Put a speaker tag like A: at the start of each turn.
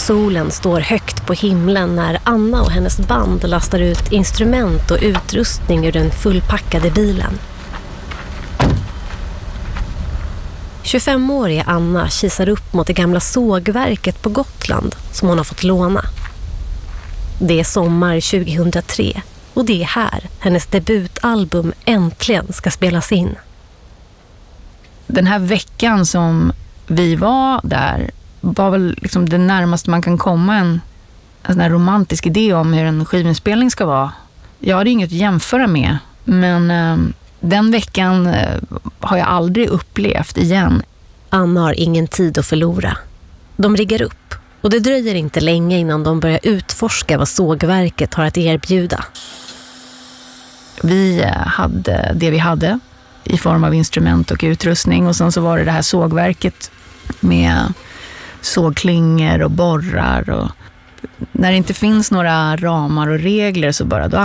A: Solen står högt på himlen när Anna och hennes band lastar ut instrument och utrustning ur den fullpackade bilen. 25-åriga Anna kisar upp mot det gamla sågverket på Gotland som hon har fått låna. Det är sommar 2003 och det är här hennes debutalbum äntligen ska spelas in.
B: Den här veckan som vi var där var väl liksom det närmaste man kan komma en sån här romantisk idé om hur en skivinspelning ska vara. Jag hade inget att jämföra med, men den veckan har jag aldrig upplevt igen.
A: Anna har ingen tid att förlora. De riggar upp och det dröjer inte länge innan de börjar utforska vad sågverket har att erbjuda.
B: Vi hade det vi hade i form av instrument och utrustning, och sen så var det här sågverket med sågklingor och borrar, och när det inte finns några ramar och regler så bara då